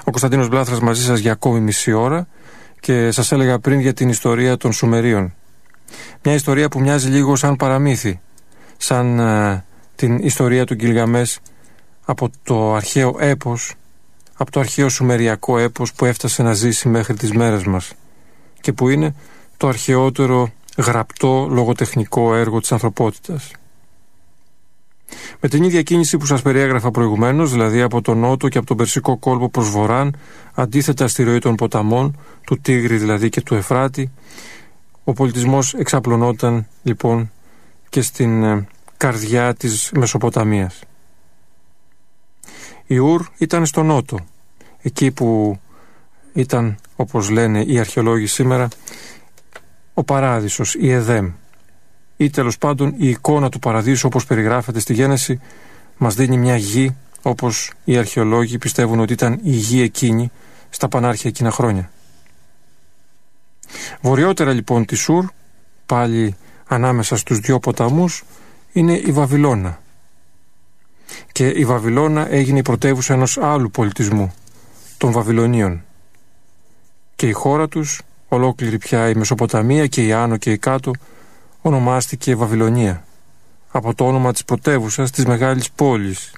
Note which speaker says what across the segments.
Speaker 1: Ο Κωνσταντίνος Μπλάθρας μαζί σας για ακόμη μισή ώρα και σας έλεγα πριν για την ιστορία των Σουμερίων. Μια ιστορία που μοιάζει λίγο σαν παραμύθι, σαν την ιστορία του Γκιλγαμές από το αρχαίο έπος, από το αρχαίο σουμεριακό έπος που έφτασε να ζήσει μέχρι τις μέρες μας και που είναι το αρχαιότερο γραπτό λογοτεχνικό έργο της ανθρωπότητας. Με την ίδια κίνηση που σας περιέγραφα προηγουμένως, δηλαδή από τον νότο και από τον Περσικό κόλπο προς βορράν, αντίθετα στη ροή των ποταμών, του Τίγρη δηλαδή και του Εφράτη, ο πολιτισμός εξαπλωνόταν λοιπόν και στην καρδιά της Μεσοποταμίας. Η Ουρ ήταν στο νότο, εκεί που ήταν, όπως λένε οι αρχαιολόγοι σήμερα, ο παράδεισος, η Εδέμ, ή τέλος πάντων η εικόνα του παραδείσου όπως περιγράφεται στη Γένεση, μας δίνει μια γη όπως οι αρχαιολόγοι πιστεύουν ότι ήταν η γη εκείνη στα πανάρχια εκείνα χρόνια. Βορειότερα λοιπόν τη Σουρ, πάλι ανάμεσα στους δύο ποταμούς, είναι η Βαβυλώνα. Και η Βαβυλώνα έγινε η πρωτεύουσα ενός άλλου πολιτισμού, των Βαβυλωνίων. Και η χώρα τους, ολόκληρη πια η Μεσοποταμία και η άνω και η κάτω, ονομάστηκε Βαβυλωνία, από το όνομα της πρωτεύουσας της μεγάλης πόλης.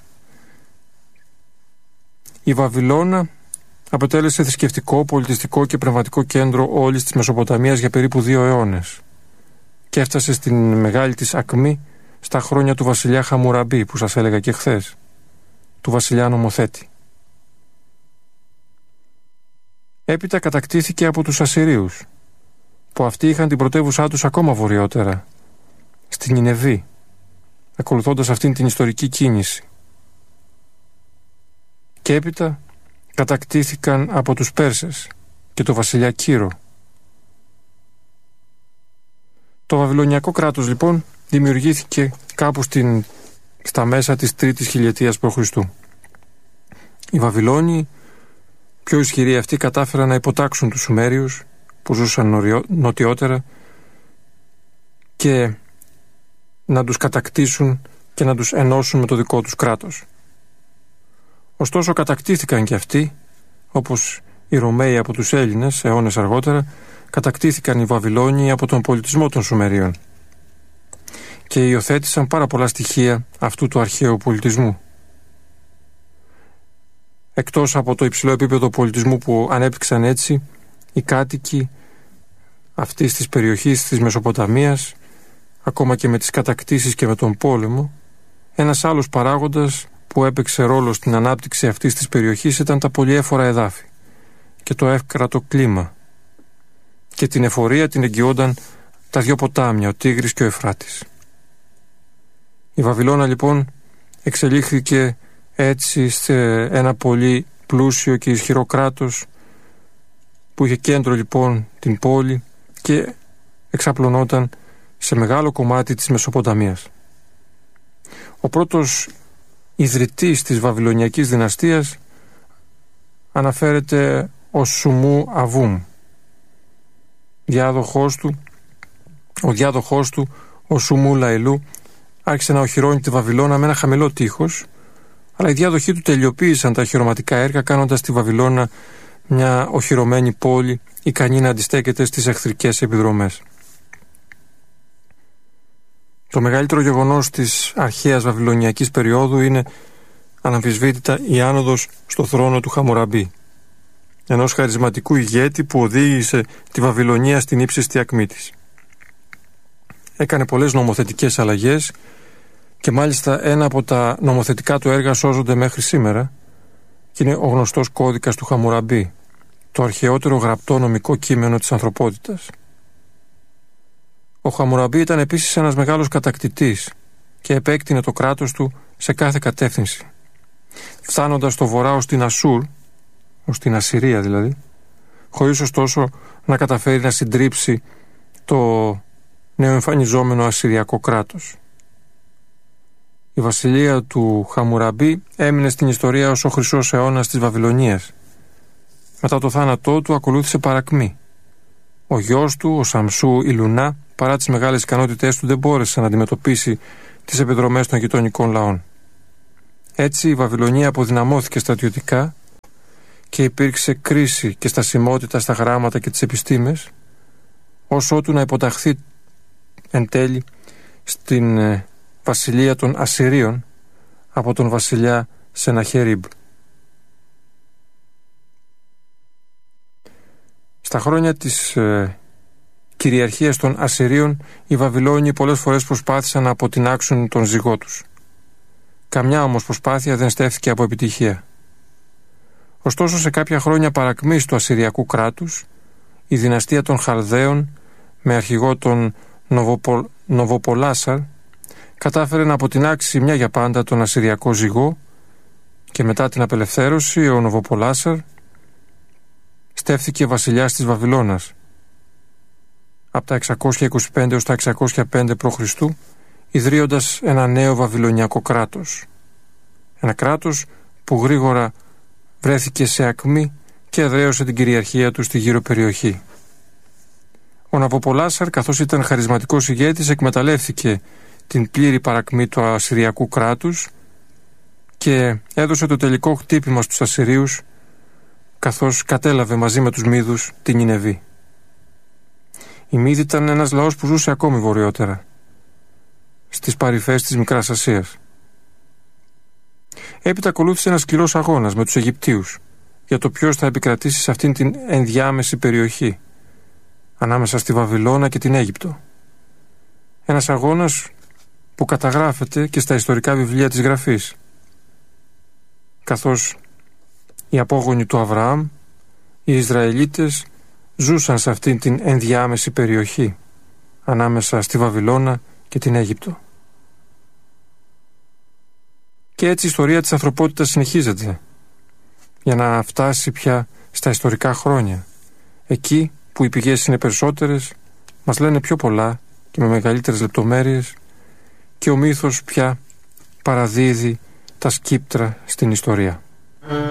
Speaker 1: Η Βαβυλώνα αποτέλεσε θρησκευτικό, πολιτιστικό και πνευματικό κέντρο όλης της Μεσοποταμίας για περίπου 2 αιώνες και έφτασε στην μεγάλη της ακμή στα χρόνια του βασιλιά Χαμουραμπή που σας έλεγα και χθες, του βασιλιά νομοθέτη. Έπειτα κατακτήθηκε από τους Ασσυρίους, που αυτοί είχαν την πρωτεύουσά τους ακόμα βορειότερα, στην Νινεβή, ακολουθώντας αυτήν την ιστορική κίνηση. Και έπειτα κατακτήθηκαν από τους Πέρσες και το βασιλιά Κύρο. Το Βαβυλωνιακό κράτος λοιπόν δημιουργήθηκε κάπου στα μέσα της 3ης χιλιετίας π.Χ. Οι Βαβυλώνιοι, πιο ισχυροί αυτοί, κατάφεραν να υποτάξουν τους Σουμέριους που ζούσαν νοτιότερα και να τους κατακτήσουν και να τους ενώσουν με το δικό τους κράτος. Ωστόσο κατακτήθηκαν και αυτοί, όπως οι Ρωμαίοι από τους Έλληνες αιώνες αργότερα, κατακτήθηκαν οι Βαβυλώνιοι από τον πολιτισμό των Σουμερίων και υιοθέτησαν πάρα πολλά στοιχεία αυτού του αρχαίου πολιτισμού. Εκτός από το υψηλό επίπεδο πολιτισμού που ανέπτυξαν έτσι οι κάτοικοι αυτής της περιοχής της Μεσοποταμίας, ακόμα και με τις κατακτήσεις και με τον πόλεμο, ένας άλλος παράγοντας που έπαιξε ρόλο στην ανάπτυξη αυτής της περιοχής ήταν τα πολυέφορα εδάφη και το εύκρατο κλίμα, και την εφορία την εγγυόνταν τα 2 ποτάμια, ο Τίγρης και ο Εφράτης. Η Βαβυλώνα λοιπόν εξελίχθηκε έτσι σε ένα πολύ πλούσιο και ισχυρό κράτος που είχε κέντρο λοιπόν την πόλη και εξαπλωνόταν σε μεγάλο κομμάτι της Μεσοποταμίας. Ο πρώτος ιδρυτής της Βαβυλωνιακής δυναστείας αναφέρεται ως Σουμού Αβούμ. Ο διάδοχός του, ο Σουμού Λαϊλού, άρχισε να οχυρώνει τη Βαβυλώνα με ένα χαμηλό τείχος, αλλά οι διάδοχοί του τελειοποίησαν τα οχυρωματικά έργα, κάνοντας τη Βαβυλώνα μια οχυρωμένη πόλη ικανή να αντιστέκεται στις εχθρικές επιδρομές. Το μεγαλύτερο γεγονός της αρχαίας βαβυλωνιακής περίοδου είναι αναμφισβήτητα η άνοδος στο θρόνο του Χαμουραμπή, ενός χαρισματικού ηγέτη που οδήγησε τη Βαβυλωνία στην ύψιστη ακμή της. Έκανε πολλές νομοθετικές αλλαγές και μάλιστα ένα από τα νομοθετικά του έργα σώζονται μέχρι σήμερα και είναι ο γνωστός κώδικας του Χαμουραμπή, το αρχαιότερο γραπτό νομικό κείμενο της ανθρωπότητας. Ο Χαμουραμπή ήταν επίσης ένας μεγάλος κατακτητής και επέκτηνε το κράτος του σε κάθε κατεύθυνση, φτάνοντας στο βορρά ως την Ασούρ, ως την Ασσυρία δηλαδή, χωρίς ωστόσο να καταφέρει να συντρίψει το νεοεμφανιζόμενο ασσυριακό κράτος. Η βασιλεία του Χαμουραμπή έμεινε στην ιστορία ως ο χρυσός αιώνας της Βαβυλωνίας. Μετά το θάνατό του ακολούθησε παρακμή. Ο γιος του, ο Σαμσού Ιλουνά, παρά τις μεγάλες ικανότητές του, δεν μπόρεσε να αντιμετωπίσει τις επιδρομές των γειτονικών λαών. Έτσι η Βαβυλωνία αποδυναμώθηκε στρατιωτικά και υπήρξε κρίση και στασιμότητα στα γράμματα και τις επιστήμες, ως ότου να υποταχθεί εν τέλει στην βασιλεία των Ασσυρίων από τον βασιλιά Σεναχέριμπ. Στα χρόνια της κυριαρχίας των Ασσυρίων, οι Βαβυλώνιοι πολλές φορές προσπάθησαν να αποτινάξουν τον ζυγό τους. Καμιά όμως προσπάθεια δεν στέφθηκε από επιτυχία. Ωστόσο, σε κάποια χρόνια παρακμής του Ασσυριακού κράτους, η δυναστεία των Χαλδαίων με αρχηγό τον Νοβοπολάσαρ κατάφερε να αποτινάξει μια για πάντα τον Ασσυριακό ζυγό και μετά την απελευθέρωση ο Νοβοπολάσαρ στέφθηκε βασιλιάς της Βαβυλώνας. Από τα 625 έως τα 605 π.Χ. ιδρύοντας ένα νέο βαβυλωνιακό κράτος. Ένα κράτος που γρήγορα βρέθηκε σε ακμή και εδραίωσε την κυριαρχία του στη γύρω περιοχή. Ο Ναβοπολάσαρ, καθώς ήταν χαρισματικός ηγέτης, εκμεταλλεύτηκε την πλήρη παρακμή του Ασσυριακού κράτους και έδωσε το τελικό χτύπημα στους Ασσυρίους, καθώς κατέλαβε μαζί με τους Μίδους την Νινεβή. Οι Μίδοι ήταν ένας λαός που ζούσε ακόμη βορειότερα, στις παρυφές της Μικράς Ασίας. Έπειτα ακολούθησε ένας σκληρός αγώνας με τους Αιγυπτίους για το ποιος θα επικρατήσει σε αυτήν την ενδιάμεση περιοχή ανάμεσα στη Βαβυλώνα και την Αίγυπτο. Ένας αγώνας που καταγράφεται και στα ιστορικά βιβλία της Γραφής, καθώς οι απόγονοι του Αβραάμ, οι Ισραηλίτες, ζούσαν σε αυτήν την ενδιάμεση περιοχή ανάμεσα στη Βαβυλώνα και την Αίγυπτο. Και έτσι η ιστορία της ανθρωπότητας συνεχίζεται για να φτάσει πια στα ιστορικά χρόνια. Εκεί που οι πηγές είναι περισσότερες, μας λένε πιο πολλά και με μεγαλύτερες λεπτομέρειες και ο μύθος πια παραδίδει τα σκύπτρα στην ιστορία.